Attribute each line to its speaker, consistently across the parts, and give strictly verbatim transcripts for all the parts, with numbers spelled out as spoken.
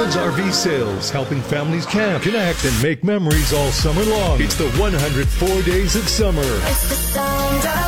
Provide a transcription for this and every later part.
Speaker 1: Woods R V Sales, helping families camp, connect, and make memories all summer long. It's the one hundred four Days of Summer.
Speaker 2: It's the sound of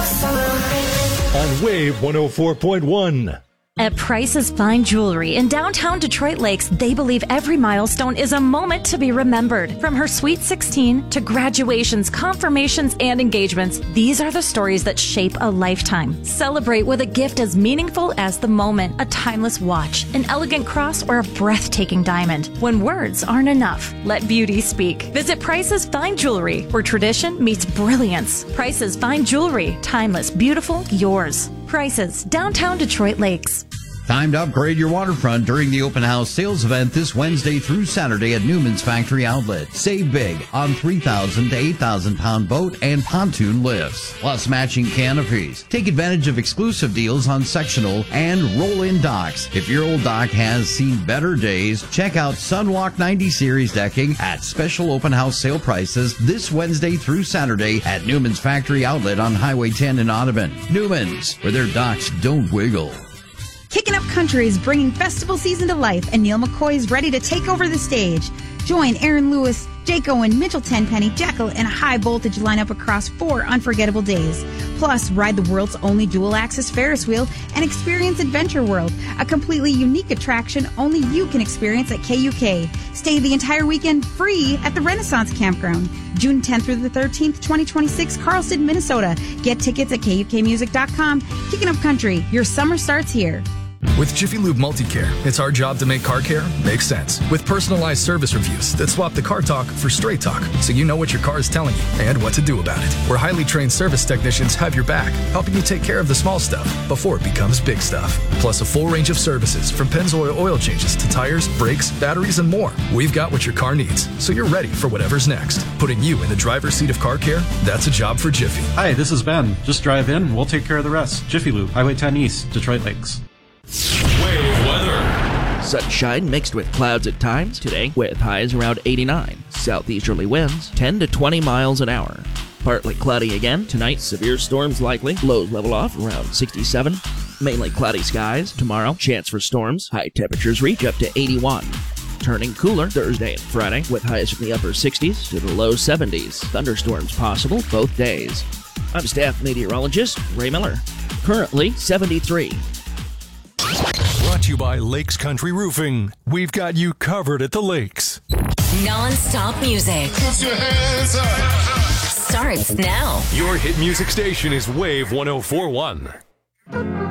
Speaker 2: summer.
Speaker 1: On Wave one oh four point one.
Speaker 3: At Price's Fine Jewelry in downtown Detroit Lakes, they believe every milestone is a moment to be remembered. From her Sweet sixteen to graduations, confirmations, and engagements, these are the stories that shape a lifetime. Celebrate with a gift as meaningful as the moment: a timeless watch, an elegant cross, or a breathtaking diamond. When words aren't enough, let beauty speak. Visit Price's Fine Jewelry, where tradition meets brilliance. Price's Fine Jewelry, timeless, beautiful, yours. Prices, downtown Detroit Lakes.
Speaker 4: Time to upgrade your waterfront during the open house sales event this Wednesday through Saturday at Newman's Factory Outlet. Save big on three thousand to eight thousand pound boat and pontoon lifts, plus matching canopies. Take advantage of exclusive deals on sectional and roll-in docks. If your old dock has seen better days, check out Sunwalk ninety Series decking at special open house sale prices this Wednesday through Saturday at Newman's Factory Outlet on Highway ten in Audubon. Newman's, where their docks don't wiggle.
Speaker 5: Kicking Up Country is bringing festival season to life, and Neil McCoy is ready to take over the stage. Join Aaron Lewis, Jake Owen, Mitchell Tenpenny, Jekyll, and a high-voltage lineup across four unforgettable days. Plus, ride the world's only dual-axis Ferris wheel and experience Adventure World, a completely unique attraction only you can experience at K U K. Stay the entire weekend free at the Renaissance Campground. June tenth through the thirteenth, twenty twenty-six, Carlston, Minnesota. Get tickets at K U K music dot com. Kicking Up Country, your summer starts here.
Speaker 6: With Jiffy Lube Multicare, it's our job to make car care make sense. With personalized service reviews that swap the car talk for straight talk, so you know what your car is telling you and what to do about it. Where highly trained service technicians have your back, helping you take care of the small stuff before it becomes big stuff. Plus a full range of services from Pennzoil oil changes to tires, brakes, batteries, and more. We've got what your car needs, so you're ready for whatever's next. Putting you in the driver's seat of car care, that's a job for Jiffy.
Speaker 7: Hi, this is Ben. Just drive in, we'll take care of the rest. Jiffy Lube, Highway ten East, Detroit Lakes.
Speaker 8: Wave weather. Sunshine mixed with clouds at times today, with highs around eighty-nine. Southeasterly winds ten to twenty miles an hour. Partly cloudy again tonight. Severe storms likely. Lows level off around sixty-seven. Mainly cloudy skies tomorrow. Chance for storms. High temperatures reach up to eighty-one. Turning cooler Thursday and Friday, with highs from the upper sixties to the low seventies. Thunderstorms possible both days. I'm staff meteorologist Ray Miller. Currently seventy-three.
Speaker 1: Brought to you by Lakes Country Roofing. We've got you covered at the lakes.
Speaker 2: Non-stop music.
Speaker 9: Put your hands up.
Speaker 2: Starts now.
Speaker 1: Your hit music station is Wave one oh four point one.